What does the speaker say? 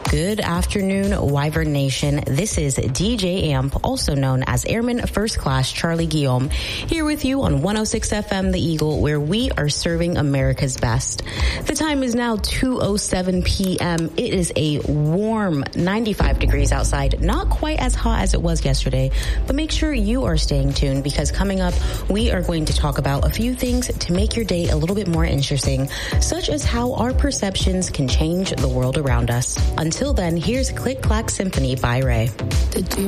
Good afternoon, Wyvern Nation. This is DJ Amp, also known as Airman First Class Charlie Guillaume, here with you on 106 FM The Eagle, where we are serving America's best. The time is now 2:07 p.m. It is a warm 95 degrees outside, not quite as hot as it was yesterday, but make sure you are staying tuned because coming up, we are going to talk about a few things to make your day a little bit more interesting, such as how our perceptions can change the world around us. Until then, here's Click Clack Symphony by Ray. Did you